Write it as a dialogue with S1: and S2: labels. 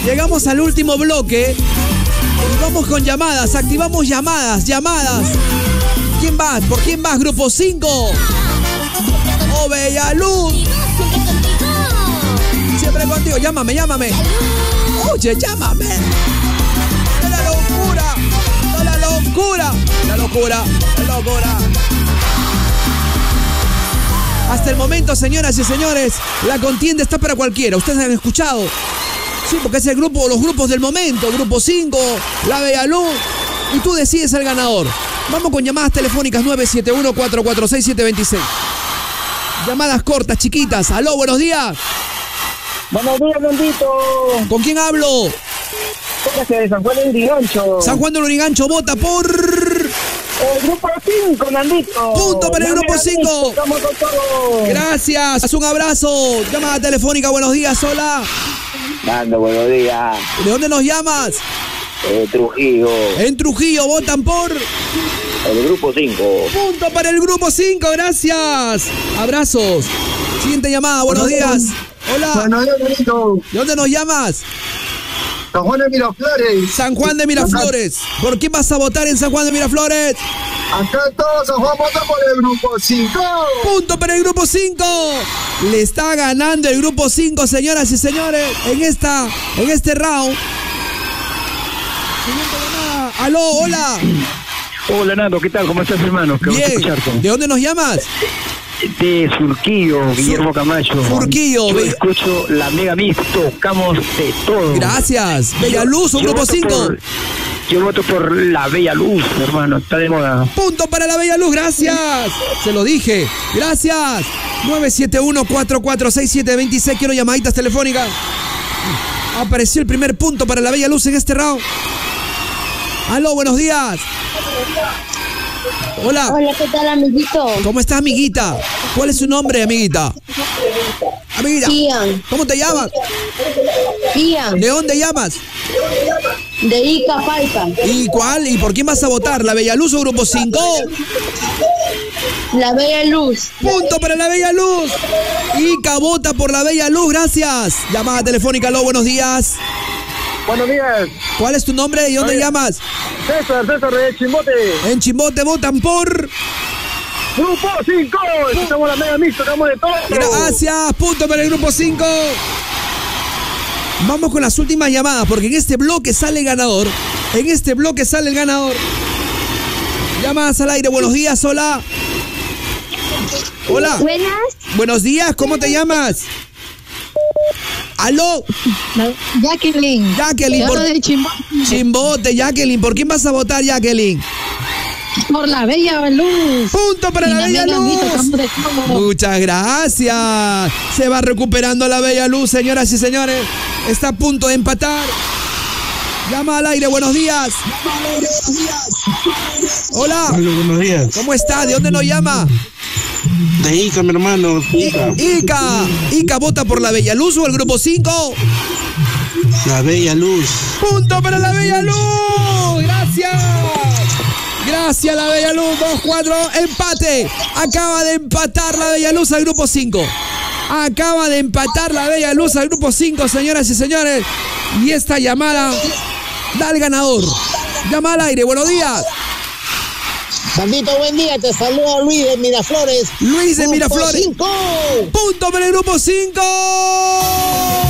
S1: Llegamos al último bloque. Y vamos con llamadas. Activamos llamadas. ¿Quién vas? ¿Por quién vas? Grupo 5. Oh, Bella Luz. Siempre contigo. Llámame. Oye, llámame. La locura. Hasta el momento, señoras y señores, la contienda está para cualquiera. Ustedes han escuchado. Sí, porque es el grupo, los grupos del momento. Grupo 5, La Bella Luz. Y tú decides el ganador. Vamos con llamadas telefónicas 971-446-726. Llamadas cortas, chiquitas. Aló, buenos días.
S2: Buenos días, Nandito.
S1: ¿Con quién hablo?
S2: De San Juan de Lurigancho.
S1: San Juan de Lurigancho vota por...
S2: El grupo 5, Nandito.
S1: Punto para el grupo 5.
S2: Estamos con todo.
S1: Gracias, un abrazo. Llamada telefónica, buenos días, hola.
S2: Nando, buenos días.
S1: ¿De dónde nos llamas?
S2: Trujillo.
S1: En Trujillo votan por...
S2: El grupo 5.
S1: Punto para el grupo 5, gracias. Abrazos. Siguiente llamada, buenos días. Hola.
S2: Buenos días, Nandito.
S1: ¿De dónde nos llamas?
S2: San Juan de Miraflores.
S1: San Juan de Miraflores. ¿Por quién vas a votar en San Juan de Miraflores?
S2: Acá todos San Juan vota por el grupo 5.
S1: Punto para el grupo 5. Le está ganando el grupo 5, señoras y señores, en este round. Siguiente llamada. Aló, hola.
S3: Hola, Nando, ¿qué tal? ¿Cómo estás, hermano? Qué
S1: Bien.
S3: gusto escucharte.
S1: ¿De dónde nos llamas?
S3: De Surquillo, Guillermo Camacho.
S1: Surquillo.
S3: Yo escucho la Mega Mix, tocamos de todo.
S1: Gracias. Bella Luz, un grupo 5.
S3: Yo voto por la Bella Luz, hermano, está de moda.
S1: Punto para la Bella Luz, gracias. Se lo dije. Gracias. 971-446-726. Quiero llamaditas telefónicas. Apareció el primer punto para la Bella Luz en este round. Aló, buenos días. Hola.
S4: Hola, ¿qué tal, amiguito?
S1: ¿Cómo estás, amiguita? ¿Cuál es su nombre, amiguita? Amiguita.
S4: Ian.
S1: ¿Cómo te llamas?
S4: Ian.
S1: ¿De dónde llamas?
S4: De Ica, Palpa.
S1: ¿Y cuál? ¿Y por quién vas a votar? ¿La Bella Luz o Grupo 5?
S4: La Bella Luz.
S1: Punto para la Bella Luz. Ica vota por la Bella Luz, gracias. Llamada telefónica, aló, buenos días.
S2: Buenos días.
S1: ¿Cuál es tu nombre y dónde llamas?
S2: César de Chimbote.
S1: En Chimbote votan por...
S2: Grupo 5. Estamos la Mega Mix, tocamos de todo.
S1: Gracias, punto para el grupo 5. Vamos con las últimas llamadas, porque en este bloque sale el ganador. Llamadas al aire, buenos días, hola. Hola.
S4: Buenas.
S1: Buenos días, ¿cómo te llamas? Aló.
S4: Jacqueline.
S1: Jacqueline,
S4: Yo de Chimbote.
S1: Chimbote, Jacqueline. ¿Por quién vas a votar, Jacqueline?
S4: Por la Bella Luz.
S1: Punto para la Bella Luz. Muchas gracias. Se va recuperando la Bella Luz, señoras y señores. Está a punto de empatar. Llama al aire, buenos días. Hola.
S5: Hola, buenos días.
S1: ¿Cómo está? ¿De dónde nos llama?
S5: De Ica, mi hermano.
S1: Ica vota por la Bella Luz o el grupo 5.
S5: La Bella Luz.
S1: Punto para la Bella Luz. Gracias. Gracias, la Bella Luz. 2-4. Empate. Acaba de empatar la Bella Luz al grupo 5. Acaba de empatar la Bella Luz al grupo 5, señoras y señores. Y esta llamada da al ganador. Llama al aire. Buenos días.
S6: Sandito, buen día, te saluda Luis de Miraflores.
S1: Luis de Miraflores.
S6: 5.
S1: Punto para el grupo 5.